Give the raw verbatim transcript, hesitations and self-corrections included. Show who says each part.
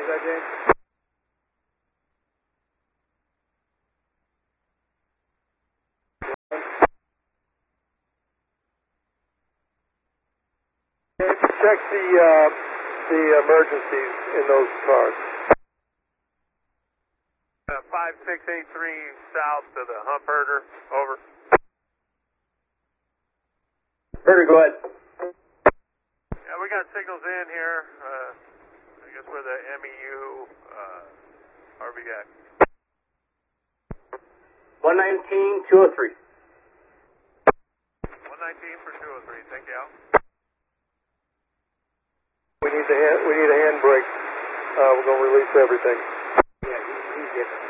Speaker 1: that, James? Check the uh, the emergencies in those cars.
Speaker 2: Uh, five six eight three south to the hump herder. Over.
Speaker 1: Herder, go ahead.
Speaker 2: Yeah, we got signals in here. Uh, I guess we're the M E U uh, R V X.
Speaker 1: one nineteen, two oh three.
Speaker 2: one nineteen for two oh three. Thank you.
Speaker 1: We need the hand, we need a handbrake. Uh, we're going to release everything. Yeah, he's, he's getting it.